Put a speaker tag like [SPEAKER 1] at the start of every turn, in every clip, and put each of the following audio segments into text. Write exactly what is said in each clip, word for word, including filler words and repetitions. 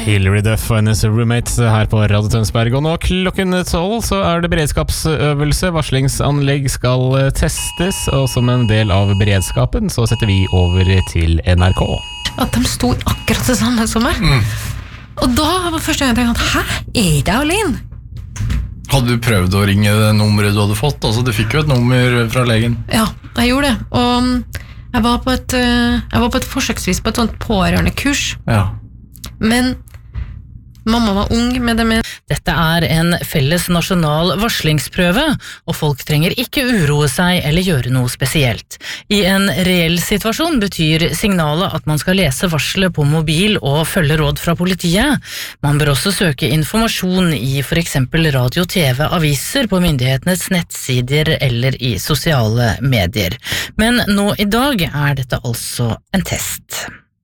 [SPEAKER 1] Hilary Duff og hennes roommate her på Radio Tønsberg. Og nå klokken tolv så er det beredskapsøvelse. Varslingsanlegg skal testes, og som en del av beredskapen så setter vi over til N R K.
[SPEAKER 2] At de sto akkurat det samme som meg. Mm. Og da var første gang jeg tenkte, hæ? Er det alene?
[SPEAKER 3] Hadde du prøvd å ringe det nummeret du hadde fått? Altså, du fikk jo et nummer fra legen.
[SPEAKER 2] Ja, jeg gjorde det. Og jeg var på et, jeg var på et forsøksvis på et sånt pårørende-kurs.
[SPEAKER 3] Ja.
[SPEAKER 2] Men mamma var ung med det med.
[SPEAKER 4] Dette er en felles nasjonal varslingsprøve, og folk trenger ikke uroe seg eller gjøre noe spesielt. I en reell situasjon betyr signalet at man skal lese varselet på mobil og følge råd fra politiet. Man bør også søke informasjon i for eksempel radio, tv, aviser, på myndighetenes nettsider eller i sosiale medier. Men nå i dag er dette altså en test.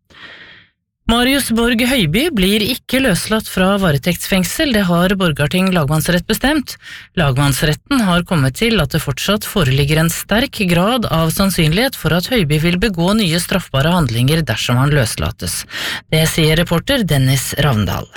[SPEAKER 4] Marius Borg Høiby blir ikke løslatt fra varetektsfengsel, det har Borgarting lagmannsrett bestemt. Lagmannsretten har kommet til at det fortsatt foreligger en sterk grad av sannsynlighet for at Høiby vil begå nye straffbare handlinger dersom han løslates. Det sier reporter Dennis Ravndal.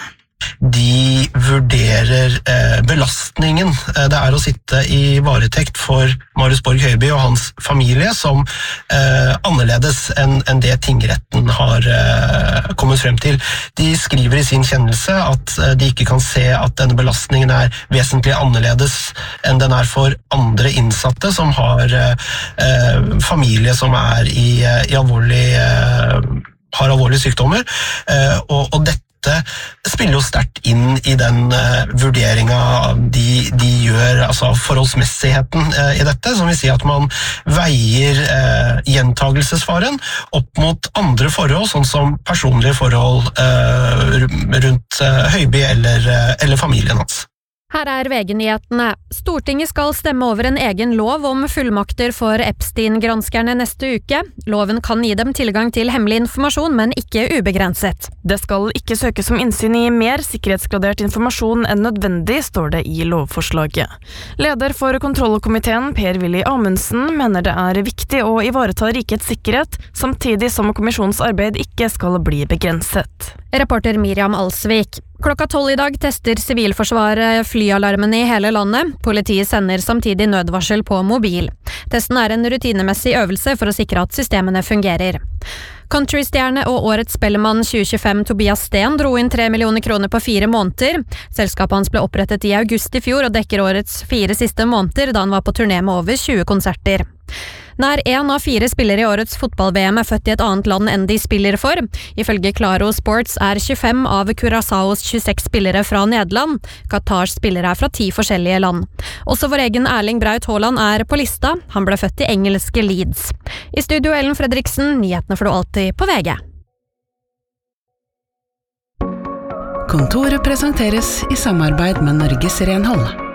[SPEAKER 5] De vurderer eh, belastningen eh, det er å sitte i varetekt for Marius Borg Høiby og hans familie som eh, annerledes enn en det tingretten har eh, kommet frem til. De skriver i sin kjennelse at eh, de ikke kan se at denne belastningen er vesentlig annerledes enn den er for andre innsatte som har eh, familie som er i, i alvorlig, eh, har alvorlige sykdommer, eh, og, og dette Det spiller jo sterkt inn i den uh, vurderingen de, de gjør, altså forholdsmessigheten uh, i dette, som vil si at man veier uh, gjentagelsesfaren opp mot andre forhold, sånn som personlige forhold uh, rundt uh, Høiby eller, uh, eller familien hans.
[SPEAKER 6] Her er V G-nyhetene. Stortinget skal stemme over en egen lov om fullmakter for Epstein-granskerne neste uke. Loven kan gi dem tilgang til hemmelig informasjon, men ikke ubegrenset.
[SPEAKER 7] Det skal ikke søkes om innsyn i mer sikkerhetsgradert informasjon enn nødvendig, står det i lovforslaget. Leder for kontrollkomiteen, Per-Willy Amundsen, mener det er viktig å ivareta rikets sikkerhet, samtidig som kommisjonens arbeid ikke skal bli begrenset.
[SPEAKER 6] Reporter Miriam Alsvik. Klokka tolv i dag tester Sivilforsvaret flyalarmen i hele landet. Politiet sender samtidig nødvarsel på mobil. Testen er en rutinemessig øvelse for å sikre at systemene fungerer. Countrystjerne og årets spellemann tjue tjuefem Tobias Sten dro inn tre millioner kroner på fire måneder. Selskapet hans ble opprettet i august i fjor og dekker årets fire siste måneder da han var på turné med over tjue konserter. Nær en av fire spillere i årets fotball-V M er født i et annet land enn de spiller for. Ifølge Claro Sports er tjuefem av Curaçaos tjueseks spillere fra Nederland. Qatars spillere er fra ti forskjellige land. Også vår egen Erling Braut Haaland er på lista. Han ble født i engelske Leeds. I studio Ellen Fredriksen, nyhetene får du alltid på V G.
[SPEAKER 8] Kontoret presenteres i samarbeid med Norges Renhold.